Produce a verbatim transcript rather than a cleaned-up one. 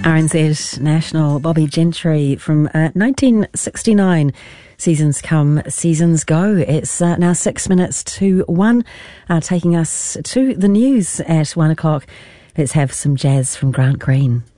R N Z National, Bobby Gentry from uh, nineteen sixty-nine. Seasons come, seasons go. It's uh, now six minutes to one, uh, taking us to the news at one o'clock. Let's have some jazz from Grant Green.